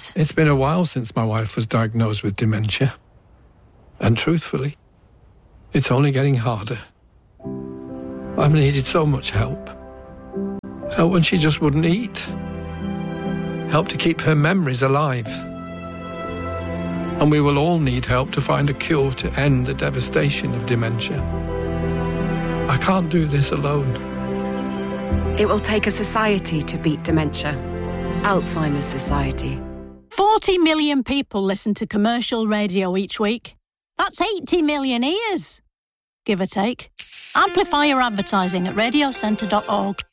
Yes. It's been a while since my wife was diagnosed with dementia. And truthfully, it's only getting harder. I've needed so much help. Help when she just wouldn't eat. Help to keep her memories alive. And we will all need help to find a cure to end the devastation of dementia. I can't do this alone. It will take a society to beat dementia. Alzheimer's Society. 40 million people listen to commercial radio each week. That's 80 million ears, give or take. Amplify your advertising at radiocentre.org.